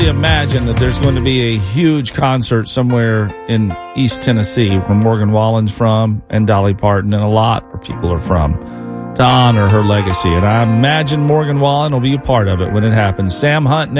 imagine that there's going to be a huge concert somewhere in East Tennessee where Morgan Wallen's from and Dolly Parton and a lot where people are from to honor her legacy. And I imagine Morgan Wallen will be a part of it when it happens. Sam Hunt